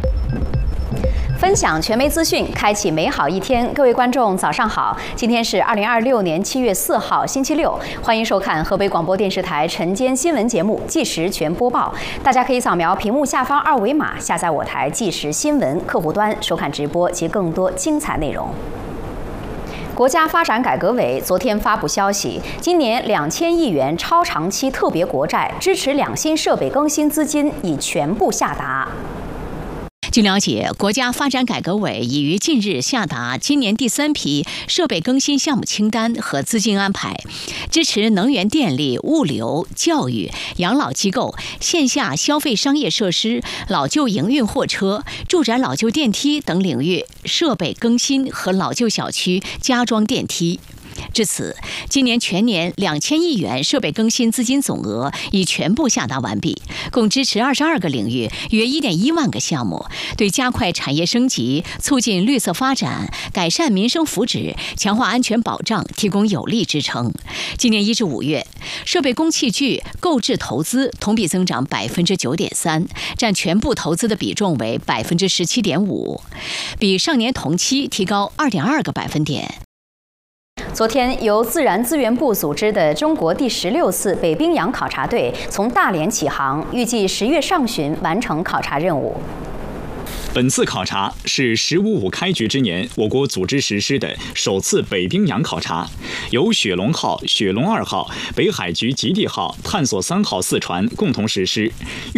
分享权威资讯，开启美好一天。各位观众，早上好！今天是2026年7月4号，星期六。欢迎收看河北广播电视台晨间新闻节目《即时全播报》。大家可以扫描屏幕下方2维码，下载我台即时新闻客户端，收看直播及更多精彩内容。国家发展改革委昨天发布消息，今年2000亿元超长期特别国债支持两新设备更新资金已全部下达。 据了解，国家发展改革委已于近日下达今年第3批设备更新项目清单和资金安排，支持能源电力、物流、教育、养老机构、线下消费商业设施、老旧营运货车、住宅老旧电梯等领域设备更新和老旧小区加装电梯。至此，今年全年2000亿元设备更新资金总额已全部下达完毕，共支持22个领域约1.1万个项目，对加快产业升级、促进绿色发展、改善民生福祉、强化安全保障提供有力支撑。今年1至5月，设备工器具购置投资同比增长9.3%，占全部投资的比重为17.5%，比上年同期提高2.2个百分点。 昨天，由自然资源部组织的中国第16次北冰洋考察队从大连起航，预计10月上旬完成考察任务。 本次考察是“十五五”开局之年，我国组织实施的首次北冰洋考察，由雪龙号、雪龙2号、北海局极地号、探索3号4船共同实施。